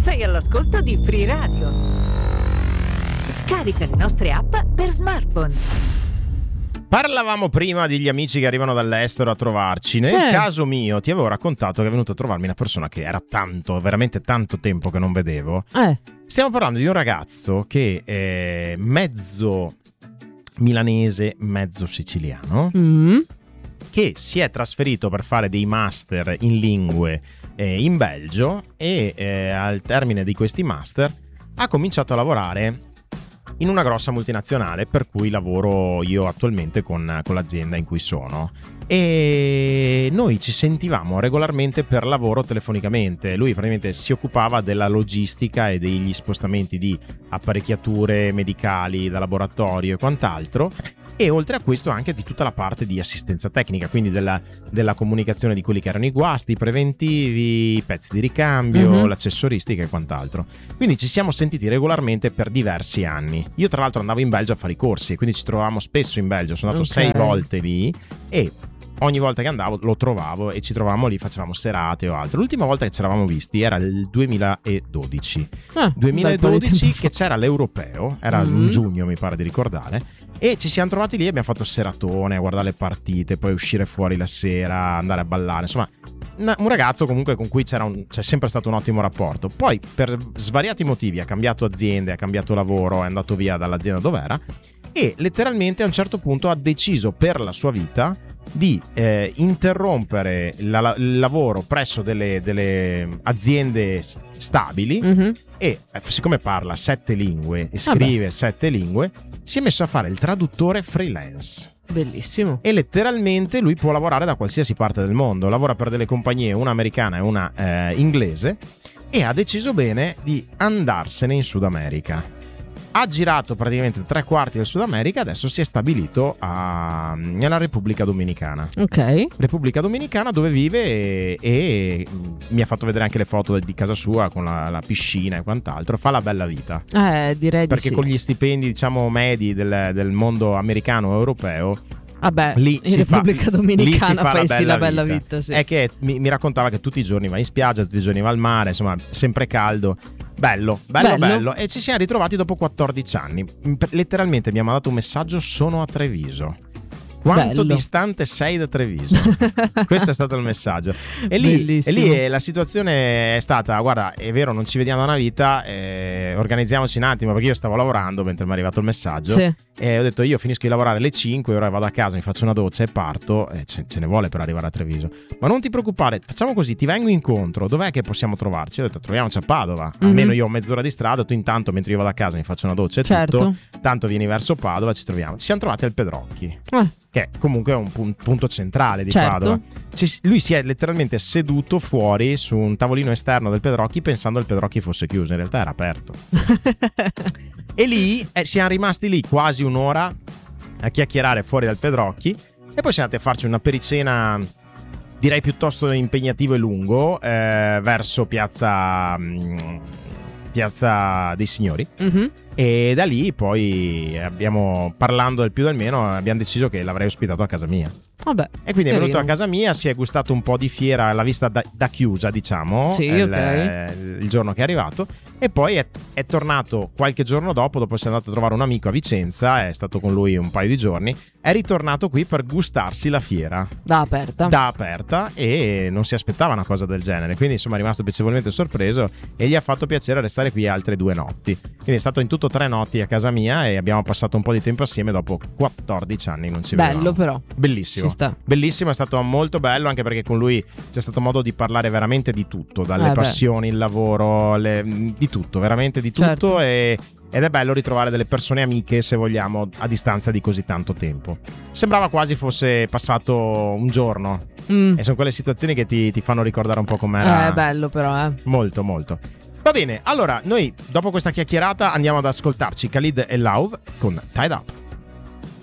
Sei all'ascolto di Free Radio. Scarica le nostre app per smartphone. Parlavamo prima degli amici che arrivano dall'estero a trovarci. Nel caso mio ti avevo raccontato che è venuto a trovarmi una persona che era veramente tanto tempo che non vedevo. Stiamo parlando di un ragazzo che è mezzo milanese, mezzo siciliano, che si è trasferito per fare dei master in lingue in Belgio e al termine di questi master ha cominciato a lavorare in una grossa multinazionale per cui lavoro io attualmente con l'azienda in cui sono, e noi ci sentivamo regolarmente per lavoro telefonicamente. Lui praticamente si occupava della logistica e degli spostamenti di apparecchiature medicali da laboratorio e quant'altro, e oltre a questo anche di tutta la parte di assistenza tecnica, quindi della comunicazione di quelli che erano i guasti, i preventivi, i pezzi di ricambio, l'accessoristica e quant'altro. Quindi ci siamo sentiti regolarmente per diversi anni. Io tra l'altro andavo in Belgio a fare i corsi, quindi ci trovavamo spesso in Belgio. Sono andato 6 volte lì e ogni volta che andavo lo trovavo e ci trovavamo lì, facevamo serate o altro. L'ultima volta che ci eravamo visti era il 2012. 2012 che c'era l'Europeo, era in giugno mi pare di ricordare, e ci siamo trovati lì e abbiamo fatto seratone a guardare le partite, poi uscire fuori la sera, andare a ballare, insomma un ragazzo comunque con cui c'è sempre stato un ottimo rapporto. Poi per svariati motivi ha cambiato aziende, ha cambiato lavoro, è andato via dall'azienda dov'era e letteralmente a un certo punto ha deciso per la sua vita di interrompere il lavoro presso delle aziende stabili e siccome parla 7 lingue e scrive 7 lingue, si è messo a fare il traduttore freelance. Bellissimo. E letteralmente lui può lavorare da qualsiasi parte del mondo. Lavora per delle compagnie, una americana e una inglese, e ha deciso bene di andarsene in Sud America. Ha girato praticamente 3/4 del Sud America, adesso si è stabilito nella Repubblica Dominicana. Repubblica Dominicana, dove vive e mi ha fatto vedere anche le foto di casa sua con la piscina e quant'altro. Fa la bella vita. Direi perché di sì. Con gli stipendi diciamo medi del mondo americano o europeo, lì in Repubblica Dominicana fai la bella vita, sì. È che mi raccontava che tutti i giorni va in spiaggia, tutti i giorni va al mare, insomma sempre caldo. Bello. E ci siamo ritrovati dopo 14 anni. Letteralmente mi ha mandato un messaggio: sono a Treviso. Quanto distante sei da Treviso? Questo è stato il messaggio. E lì la situazione è stata: guarda, è vero, non ci vediamo da una vita, organizziamoci un attimo, perché io stavo lavorando mentre mi è arrivato il messaggio, e ho detto: io finisco di lavorare alle 5, ora vado a casa, mi faccio una doccia e parto, e ce ne vuole per arrivare a Treviso. Ma non ti preoccupare, facciamo così, ti vengo incontro, dov'è che possiamo trovarci? Ho detto: troviamoci a Padova, almeno io ho mezz'ora di strada, tu intanto mentre io vado a casa mi faccio una doccia e tutto, tanto vieni verso Padova, ci troviamo. Ci siamo trovati al Pedrocchi, che comunque è un punto centrale di Padova. Lui si è letteralmente seduto fuori su un tavolino esterno del Pedrocchi pensando il Pedrocchi fosse chiuso, in realtà era aperto. E lì siamo rimasti lì quasi un'ora a chiacchierare fuori dal Pedrocchi, e poi siamo andati a farci una pericena direi piuttosto impegnativo e lungo verso Piazza dei Signori, e da lì poi parlando del più del meno, abbiamo deciso che l'avrei ospitato a casa mia. E quindi è venuto a casa mia, si è gustato un po' di fiera, l'ha vista da chiusa, diciamo, il giorno che è arrivato, e poi è tornato qualche giorno dopo si è andato a trovare un amico a Vicenza, è stato con lui un paio di giorni, è ritornato qui per gustarsi la fiera da aperta e non si aspettava una cosa del genere, quindi insomma è rimasto piacevolmente sorpreso e gli ha fatto piacere restare qui altre 2 notti. Quindi è stato in tutto 3 notti a casa mia e abbiamo passato un po' di tempo assieme dopo 14 anni non ci vedevamo. Bello però. Bellissimo. Bellissimo, è stato molto bello, anche perché con lui c'è stato modo di parlare veramente di tutto, dalle passioni, il lavoro, di tutto, veramente di tutto, ed è bello ritrovare delle persone amiche, se vogliamo, a distanza di così tanto tempo. Sembrava quasi fosse passato un giorno, e sono quelle situazioni che ti fanno ricordare un po' com'era. È bello però, molto molto. Va bene, allora noi dopo questa chiacchierata andiamo ad ascoltarci Khalid e Lauv con Tied Up.